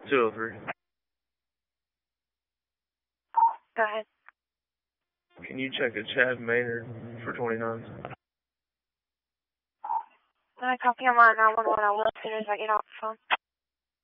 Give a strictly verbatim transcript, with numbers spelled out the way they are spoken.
two oh three. Go ahead. Can you check a Chad Maynard for twenty-nines? Can I copy on my nine one one? I will as soon as I get off the phone.